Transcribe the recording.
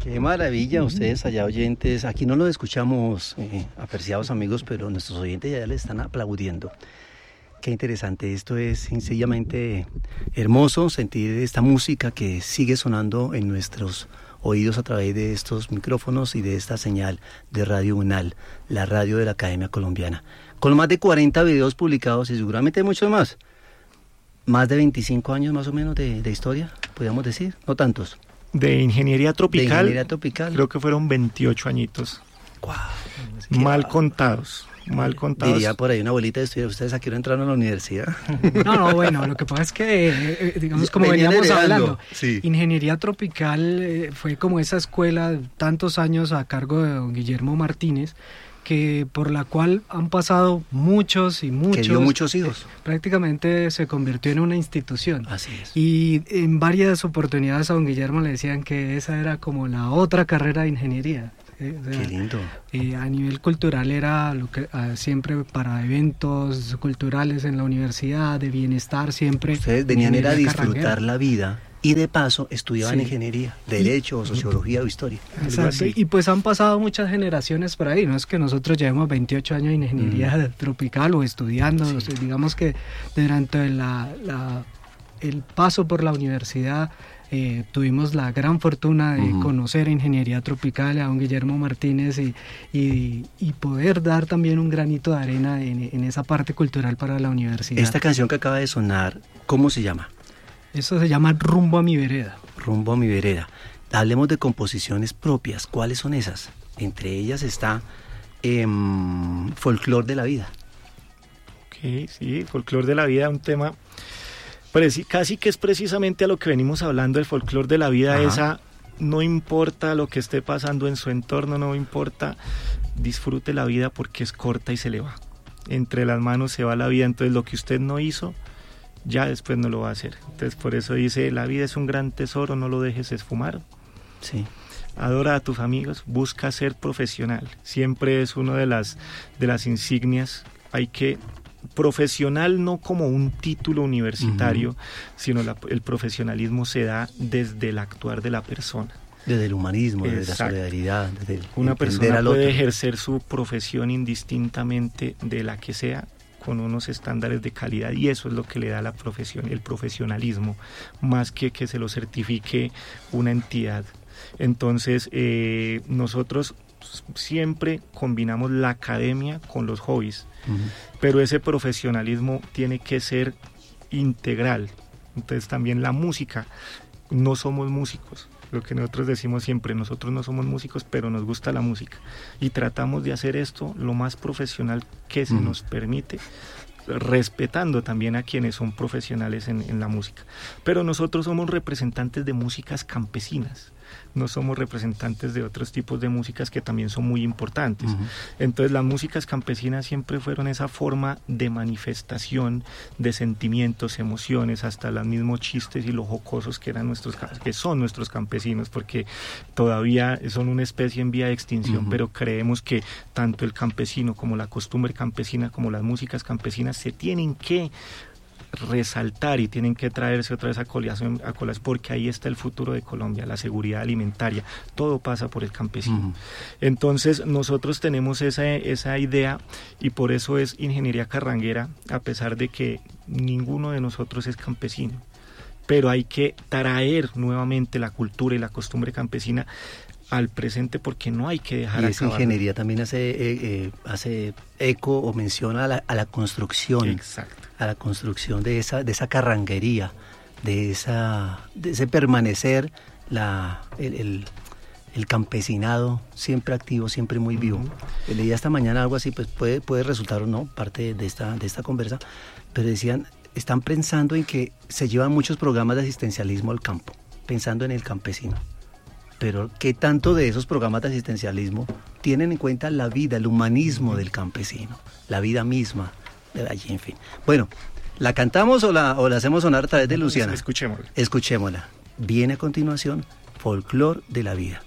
Qué maravilla, ustedes allá oyentes. Aquí no los escuchamos, apreciados amigos, pero nuestros oyentes ya les están aplaudiendo. Qué interesante, esto es sencillamente hermoso sentir esta música que sigue sonando en nuestros oídos a través de estos micrófonos y de esta señal de Radio UNAL, la radio de la Academia Colombiana. Con más de 40 videos publicados y seguramente muchos más. Más de 25 años más o menos de historia, podríamos decir, no tantos. De ingeniería tropical, de ingeniería tropical, creo que fueron 28 añitos. Wow, mal contados. Diría por ahí una abuelita de estudiar, ustedes aquí no entraron a la universidad. No, bueno, lo que pasa es que, digamos, como veníamos hablando, sí. Ingeniería tropical fue como esa escuela tantos años a cargo de don Guillermo Martínez, que por la cual han pasado muchos y muchos. Que dio muchos hijos. Prácticamente se convirtió en una institución. Así es. Y en varias oportunidades a don Guillermo le decían que esa era como la otra carrera de ingeniería. O sea, qué lindo. A nivel cultural era lo que siempre para eventos culturales en la universidad, de bienestar, siempre. Ustedes venían a disfrutar la vida y de paso estudiaban ingeniería, derecho, sociología o historia. Exacto. Y pues han pasado muchas generaciones por ahí, no es que nosotros llevemos 28 años en ingeniería tropical o estudiando, sí. Digamos que durante el paso por la universidad tuvimos la gran fortuna de conocer ingeniería tropical a don Guillermo Martínez y poder dar también un granito de arena en esa parte cultural para la universidad. Esta canción que acaba de sonar, ¿cómo se llama? Eso se llama Rumbo a mi vereda. Rumbo a mi vereda. Hablemos de composiciones propias, ¿cuáles son esas? Entre ellas está Folclor de la Vida. Ok, sí, Folclor de la Vida, un tema... casi que es precisamente a lo que venimos hablando, el folclor de la vida. Ajá. Esa, no importa lo que esté pasando en su entorno, no importa, disfrute la vida porque es corta y se le va. Entre las manos se va la vida, entonces lo que usted no hizo, ya después no lo va a hacer. Entonces por eso dice, la vida es un gran tesoro, no lo dejes esfumar. Sí. Adora a tus amigos, busca ser profesional. Siempre es una de las insignias, hay que... Profesional no como un título universitario, sino el profesionalismo se da desde el actuar de la persona. Desde el humanismo, desde la solidaridad, desde una persona puede ejercer su profesión indistintamente de la que sea, con unos estándares de calidad, y eso es lo que le da la profesión, el profesionalismo, más que se lo certifique una entidad. Entonces, nosotros siempre combinamos la academia con los hobbies, pero ese profesionalismo tiene que ser integral. Entonces también la música, no somos músicos, lo que nosotros decimos siempre, nosotros no somos músicos, pero nos gusta la música y tratamos de hacer esto lo más profesional que se nos permite, respetando también a quienes son profesionales en la música. Pero nosotros somos representantes de músicas campesinas, no somos representantes de otros tipos de músicas que también son muy importantes. Entonces las músicas campesinas siempre fueron esa forma de manifestación de sentimientos, emociones, hasta los mismos chistes y los jocosos que son nuestros campesinos, porque todavía son una especie en vía de extinción, pero creemos que tanto el campesino como la costumbre campesina, como las músicas campesinas se tienen que resaltar y tienen que traerse otra vez a colación, porque ahí está el futuro de Colombia, la seguridad alimentaria, todo pasa por el campesino. Entonces nosotros tenemos esa idea y por eso es ingeniería carranguera, a pesar de que ninguno de nosotros es campesino, pero hay que traer nuevamente la cultura y la costumbre campesina al presente, porque no hay que dejar. Y esa ingeniería también hace eco o menciona a la construcción. Exacto. A la construcción de esa carranguería, de ese permanecer el campesinado siempre activo, siempre muy vivo. Leía esta mañana algo así, pues puede resultar o no parte de esta conversa, pero decían, están pensando en que se llevan muchos programas de asistencialismo al campo, pensando en el campesino. Pero ¿qué tanto de esos programas de asistencialismo tienen en cuenta la vida, el humanismo del campesino, la vida misma de allí, en fin? Bueno, ¿la cantamos o la hacemos sonar a través de Luciana? Escuchémosla. Escuchémosla. Viene a continuación Folclor de la Vida.